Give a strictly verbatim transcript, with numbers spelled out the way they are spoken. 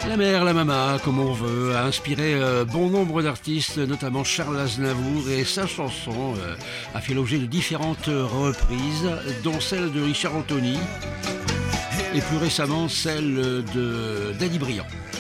La mère, la mama, comme on veut, a inspiré euh, bon nombre d'artistes, notamment Charles Aznavour, et sa chanson euh, a fait l'objet de différentes reprises, dont celle de Richard Anthony, et plus récemment celle de Danny Briand.